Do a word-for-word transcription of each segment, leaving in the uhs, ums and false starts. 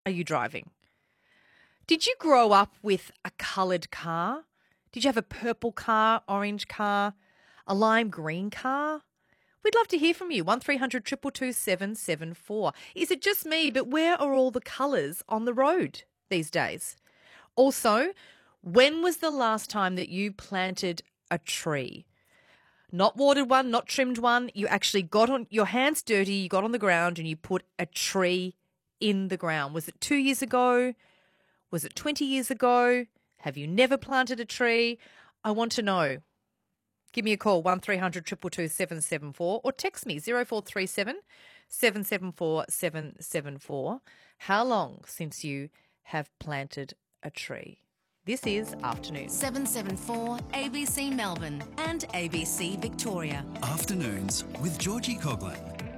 are you driving? Did you grow up with a coloured car? Did you have a purple car, orange car, a lime green car? We'd love to hear from you. one three hundred two two two seven seven four. Is it just me, but where are all the colours on the road these days? Also, when was the last time that you planted a tree? Not watered one, not trimmed one. You actually got on your hands dirty, you got on the ground and you put a tree in the ground. Was it two years ago? Was it twenty years ago? Have you never planted a tree? I want to know. Give me a call, one three hundred two two two seven seven four, or text me, zero four three seven seven seven four seven seven four. How long since you have planted a tree? This is Afternoon. seven seven four A B C Melbourne and A B C Victoria. Afternoons with Georgie Coughlin.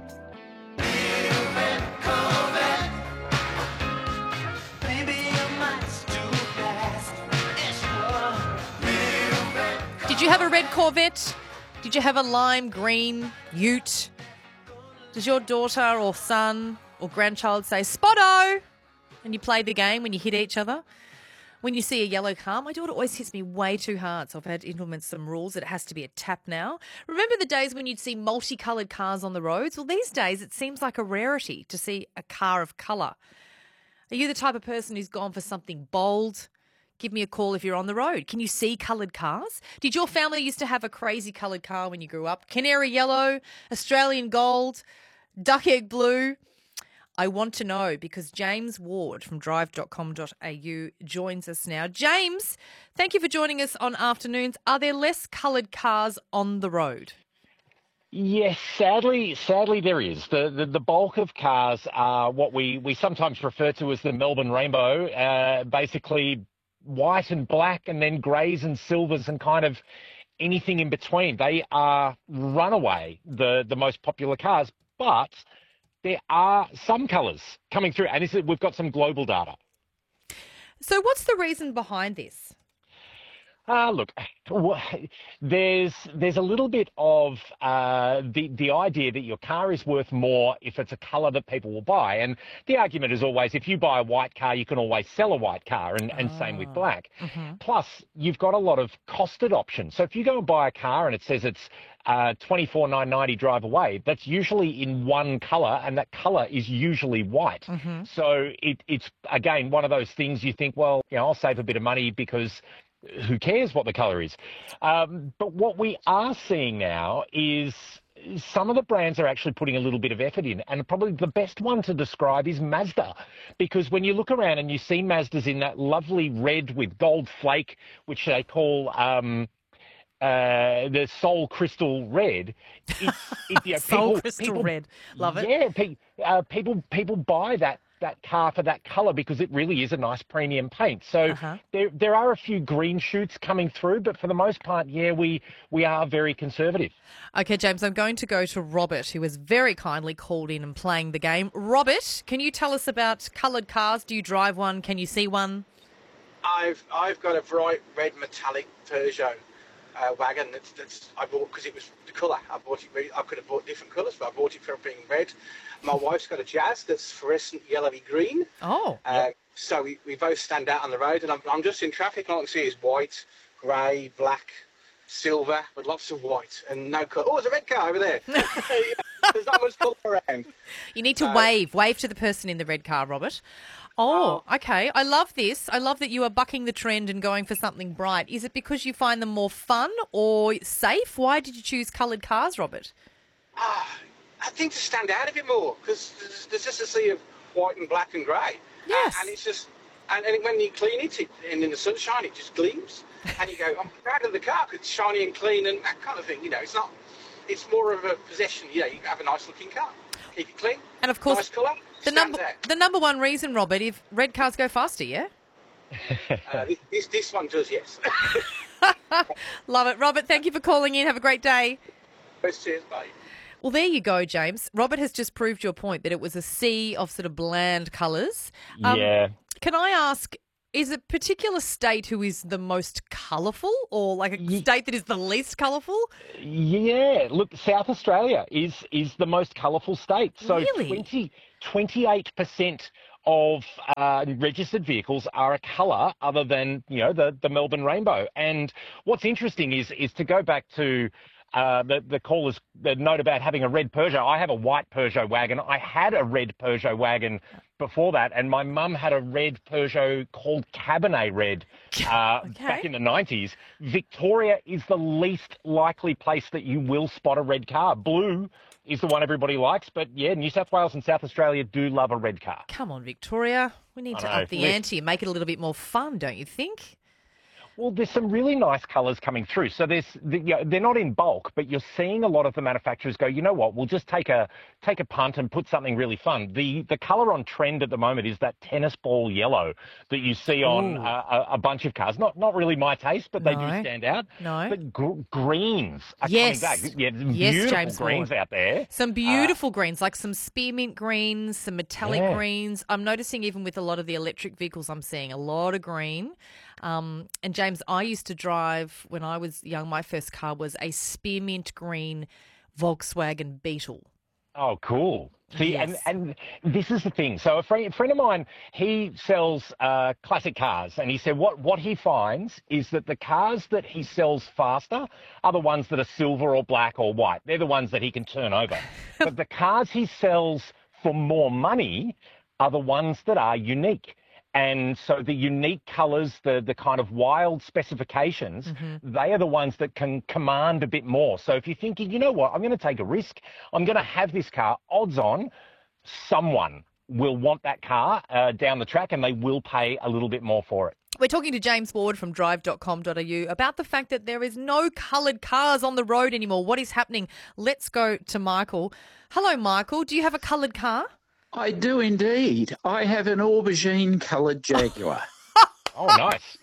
Did you have a red Corvette? Did you have a lime green ute? Does your daughter or son or grandchild say, Spotto? And you play the game when you hit each other? When you see a yellow car, my daughter always hits me way too hard, so I've had to implement some rules that it has to be a tap now. Remember the days when you'd see multicoloured cars on the roads? Well, these days it seems like a rarity to see a car of colour. Are you the type of person who's gone for something bold? Give me a call if you're on the road. Can you see coloured cars? Did your family used to have a crazy coloured car when you grew up? Canary yellow, Australian gold, duck egg blue? I want to know because James Ward from drive dot com dot a u joins us now. James, thank you for joining us on Afternoons. Are there less coloured cars on the road? Yes, sadly, sadly there is. The, the the bulk of cars are what we, we sometimes refer to as the Melbourne Rainbow, uh, basically white and black and then greys and silvers and kind of anything in between. They are runaway, the, the most popular cars, but there are some colours coming through, and this is, we've got some global data. So what's the reason behind this? Uh, look, there's there's a little bit of uh, the the idea that your car is worth more if it's a colour that people will buy. And the argument is always, if you buy a white car, you can always sell a white car, and, and oh. same with black. Mm-hmm. Plus, you've got a lot of costed options. So if you go and buy a car and it says it's uh, twenty-four thousand nine hundred ninety drive away, that's usually in one colour, and that colour is usually white. Mm-hmm. So it, it's, again, one of those things you think, well, you know, I'll save a bit of money because who cares what the colour is? Um, but what we are seeing now is some of the brands are actually putting a little bit of effort in, and probably the best one to describe is Mazda, because when you look around and you see Mazdas in that lovely red with gold flake, which they call um, uh, the Soul Crystal Red. It's, it, you know, Soul people, Crystal people, Red. Love it. Yeah, pe- uh, people, people buy that. that car for that colour because it really is a nice premium paint. So uh-huh. there there are a few green shoots coming through, but for the most part, yeah, we we are very conservative. Okay, James, I'm going to go to Robert, who has very kindly called in and playing the game. Robert, can you tell us about coloured cars? Do you drive one? Can you see one? I've I've got a bright red metallic Peugeot uh, wagon that's, that's I bought because it was the colour. I bought it. I could have bought different colours, but I bought it for being red. My wife's got a Jazz that's fluorescent yellowy green. Oh. Uh, so we, we both stand out on the road, and I'm, I'm just in traffic. All I can see is white, grey, black, silver, with lots of white and no colour. Oh, there's a red car over there. There's not much colour around. You need to uh, wave. Wave to the person in the red car, Robert. Oh, oh, okay. I love this. I love that you are bucking the trend and going for something bright. Is it because you find them more fun or safe? Why did you choose coloured cars, Robert? Ah. Uh, I think to stand out a bit more, because there's, there's just a sea of white and black and grey. Yes. Uh, and it's just, and, and when you clean it, it, and in the sunshine, it just gleams. And you go, I'm proud of the car because it's shiny and clean and that kind of thing. You know, it's not, it's more of a possession. You know, you have a nice looking car. Keep it clean. And of course, nice colour. The number, out. the number one reason, Robert, if red cars go faster, yeah? uh, this, this, this one does, yes. Love it. Robert, thank you for calling in. Have a great day. Cheers, bye. Well, there you go, James. Robert has just proved your point that it was a sea of sort of bland colours. Um, yeah. Can I ask, is a particular state who is the most colourful or like a Ye- state that is the least colourful? Yeah. Look, South Australia is is the most colourful state. So really? twenty, twenty-eight percent of uh, registered vehicles are a colour other than, you know, the, the Melbourne rainbow. And what's interesting is is to go back to uh, the, the caller's the note about having a red Peugeot. I have a white Peugeot wagon. I had a red Peugeot wagon before that, and my mum had a red Peugeot called Cabernet Red uh, Okay. back in the nineties. Victoria is the least likely place that you will spot a red car. Blue is the one everybody likes, but yeah, New South Wales and South Australia do love a red car. Come on, Victoria. We need I to know. up the Lift. ante and make it a little bit more fun, don't you think? Well, there's some really nice colours coming through. So there's, the, you know, they're not in bulk, but you're seeing a lot of the manufacturers go, you know what, we'll just take a take a punt and put something really fun. The the colour on trend at the moment is that tennis ball yellow that you see on Ooh. a, a bunch of cars. Not not really my taste, but they No. do stand out. No. But gr- greens are Yes. coming back. Yeah, there's Yes, beautiful James greens Ward. out there. Some beautiful greens, like some spearmint greens, some metallic Yeah. greens. I'm noticing even with a lot of the electric vehicles, I'm seeing a lot of green. Um, and James, I used to drive when I was young. My first car was a spearmint green Volkswagen Beetle. Oh, cool. See, Yes. and, and this is the thing. So a friend, a friend of mine, he sells uh, classic cars, and he said what, what he finds is that the cars that he sells faster are the ones that are silver or black or white. They're the ones that he can turn over. But the cars he sells for more money are the ones that are unique. And so the unique colours, the the kind of wild specifications, they are the ones that can command a bit more. So if you're thinking, you know what, I'm going to take a risk, I'm going to have this car, odds on someone will want that car uh, down the track and they will pay a little bit more for it. We're talking to James Ward from drive dot com dot a u about the fact that there is no coloured cars on the road anymore. What is happening? Let's go to Michael. Hello, Michael. Do you have a coloured car? I do indeed. I have an aubergine coloured Jaguar. Oh, nice.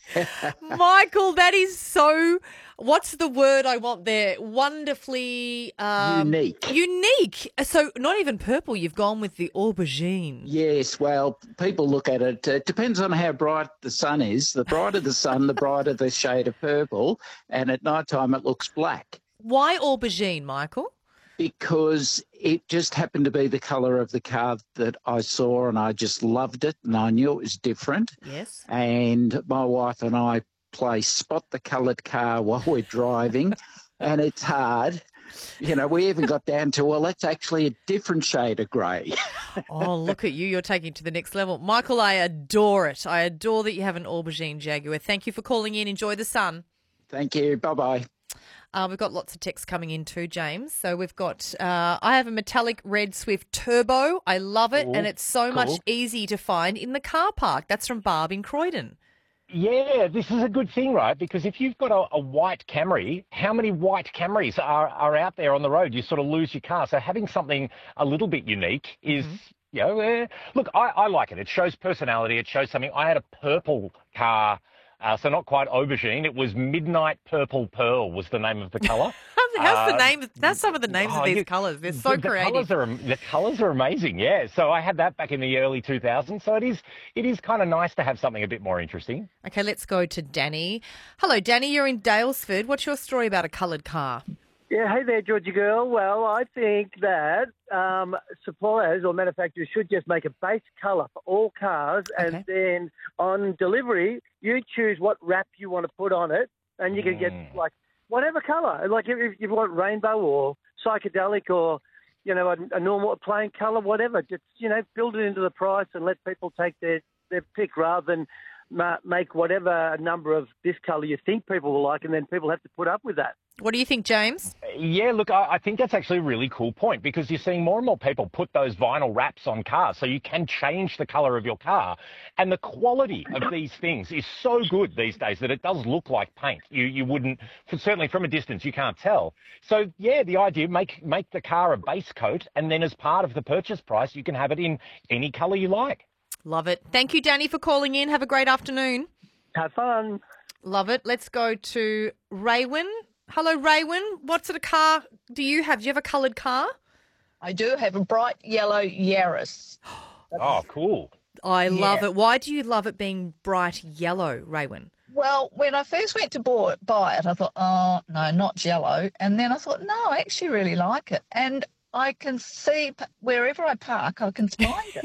Michael, that is so. What's the word I want there? Wonderfully um, Unique. Unique. So not even purple. You've gone with the aubergine. Yes, well, people look at it. It depends on how bright the sun is. The brighter the sun, the brighter the shade of purple. And at night time, it looks black Why aubergine, Michael? because it just happened to be the colour of the car that I saw and I just loved it and I knew it was different. Yes. And my wife and I play spot the coloured car while we're driving and it's hard. You know, we even got down to, well, that's actually a different shade of grey. Oh, look at you. You're taking it to the next level. Michael, I adore it. I adore that you have an aubergine Jaguar. Thank you for calling in. Enjoy the sun. Thank you. Bye-bye. Uh, we've got lots of texts coming in too, James. So we've got, uh, I have a metallic red Swift Turbo. I love it. Cool, And it's so much cool. easy to find in the car park. That's from Barb in Croydon. Yeah, this is a good thing, right? Because if you've got a, a white Camry, how many white Camrys are, are out there on the road? You sort of lose your car. So having something a little bit unique is, you know, uh, look, I, I like it. It shows personality. It shows something. I had a purple car, uh, so not quite aubergine. It was Midnight Purple Pearl was the name of the colour. How's the Uh, name? That's some of the names oh, of these you- colours. They're so the, the creative. Colours are, am- the colours are amazing, yeah. So I had that back in the early two thousands. So it is it is kind of nice to have something a bit more interesting. Okay, let's go to Danny. Hello, Danny. You're in Dalesford. What's your story about a coloured car? Yeah, hey there, Georgie girl. Well, I think that um, suppliers or manufacturers should just make a base colour for all cars, and Okay. then on delivery, you choose what wrap you want to put on it, and you can get like whatever colour. Like if, if you want rainbow or psychedelic or you know a, a normal a plain colour, whatever. Just you know build it into the price and let people take their their pick rather than ma- make whatever number of this colour you think people will like, and then people have to put up with that. What do you think, James? Yeah, look, I, I think that's actually a really cool point because you're seeing more and more people put those vinyl wraps on cars so you can change the colour of your car. And the quality of these things is so good these days that it does look like paint. You you wouldn't, certainly from a distance, you can't tell. So, yeah, the idea, make, make the car a base coat and then as part of the purchase price, you can have it in any colour you like. Love it. Thank you, Danny, for calling in. Have a great afternoon. Have fun. Love it. Let's go to Raywin. Hello, Raywin. What sort of car do you have? Do you have a coloured car? I do have a bright yellow Yaris. Oh, cool. I love Yeah. it. Why do you love it being bright yellow, Raywin? Well, when I first went to buy it, buy it, I thought, oh, no, not yellow. And then I thought, no, I actually really like it. And I can see p- wherever I park, I can find it.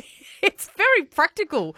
it's very practical